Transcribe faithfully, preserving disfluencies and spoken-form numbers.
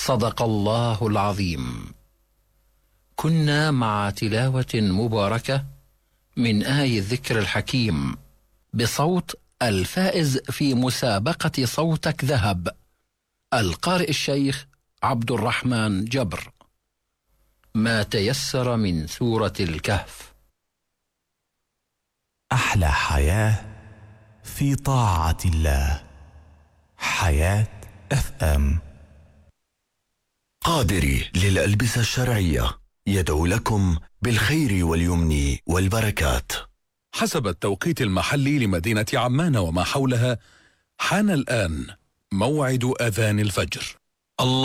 صدق الله العظيم. كنا مع تلاوة مباركة من آي الذكر الحكيم بصوت الفائز في مسابقة صوتك ذهب، القارئ الشيخ عبد الرحمن جبر. ما تيسر من سورة الكهف. أحلى حياة في طاعة الله. حياة اف ام. قادري للألبسة الشرعية يدعو لكم بالخير واليمن والبركات. حسب التوقيت المحلي لمدينة عمان وما حولها، حان الآن موعد أذان الفجر. الله